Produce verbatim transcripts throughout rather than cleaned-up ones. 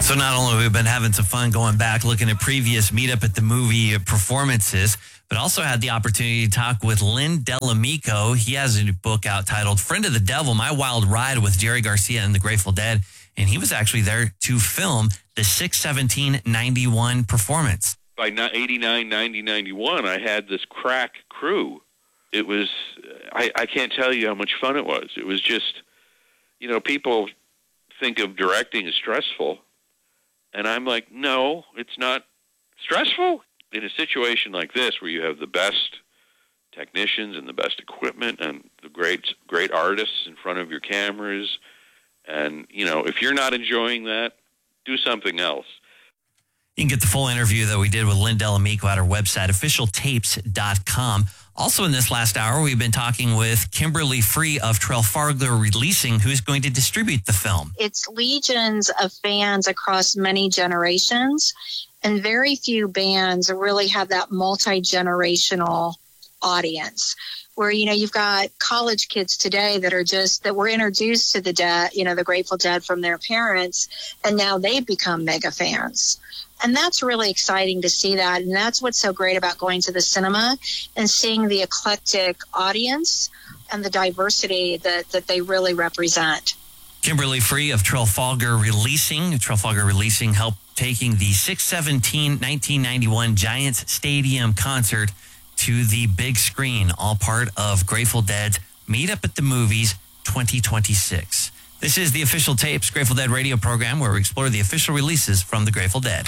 So not only have we been having some fun going back, looking at previous Meetup at the Movie performances, but also had the opportunity to talk with Lynn Delamico. He has a new book out titled Friend of the Devil, My Wild Ride with Jerry Garcia and the Grateful Dead. And he was actually there to film the six seventeen ninety-one performance. By eighty-nine, ninety, ninety-one, I had this crack crew. It was, I, I can't tell you how much fun it was. It was just, you know, people think of directing as stressful. And I'm like, no, it's not stressful. In a situation like this where you have the best technicians and the best equipment and the great great artists in front of your cameras, and, you know, if you're not enjoying that, do something else. You can get the full interview that we did with Lynn Delamico at our website, official tapes dot com. Also in this last hour, we've been talking with Kimberly Free of Trafalgar Releasing, who's going to distribute the film. It's legions of fans across many generations, and very few bands really have that multi-generational audience where, you know, you've got college kids today that are just, that were introduced to the Dead, you know, the Grateful Dead from their parents, and now they've become mega fans. And that's really exciting to see that. And that's what's so great about going to the cinema and seeing the eclectic audience and the diversity that, that they really represent. Kimberly Free of Trafalgar Releasing. Trafalgar Releasing helped taking the six seventeen nineteen ninety-one Giants Stadium concert to the big screen, all part of Grateful Dead's Meet Up at the Movies twenty twenty-six. This is the Official Tapes Grateful Dead radio program where we explore the official releases from the Grateful Dead.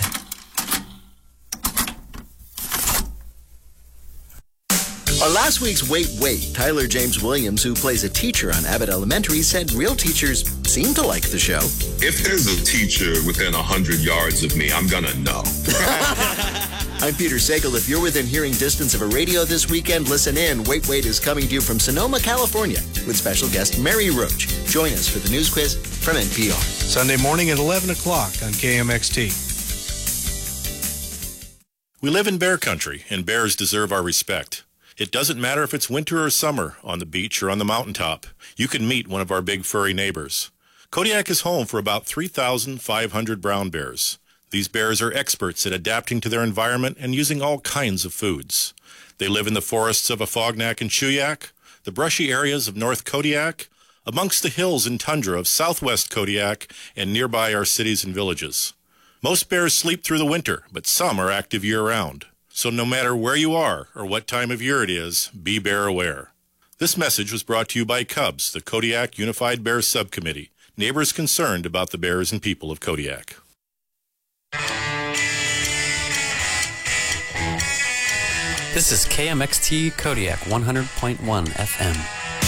On last week's Wait, Wait, Tyler James Williams, who plays a teacher on Abbott Elementary, said real teachers seem to like the show. If there's a teacher within one hundred yards of me, I'm going to know. I'm Peter Sagal. If you're within hearing distance of a radio this weekend, listen in. Wait, Wait is coming to you from Sonoma, California, with special guest Mary Roach. Join us for the news quiz from N P R. Sunday morning at eleven o'clock on K M X T. We live in bear country, and bears deserve our respect. It doesn't matter if it's winter or summer, on the beach or on the mountaintop. You can meet one of our big furry neighbors. Kodiak is home for about three thousand five hundred brown bears. These bears are experts at adapting to their environment and using all kinds of foods. They live in the forests of Afognak and Chuyak, the brushy areas of North Kodiak, amongst the hills and tundra of southwest Kodiak, and nearby our cities and villages. Most bears sleep through the winter, but some are active year-round. So no matter where you are or what time of year it is, be bear aware. This message was brought to you by Cubs, the Kodiak Unified Bears Subcommittee, neighbors concerned about the bears and people of Kodiak. This is K M X T Kodiak one hundred point one F M.